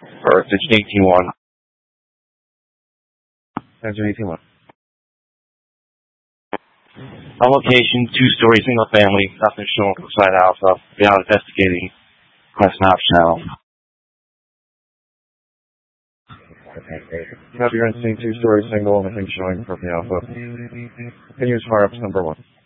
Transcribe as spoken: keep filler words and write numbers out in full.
Or Section eighteen one. Section eighteen one. On location, two-story single-family, nothing shown from side alpha, beyond investigating question ops channel. Copy your instinct, two-story single, nothing showing from the alpha. Continuous fire up to number one.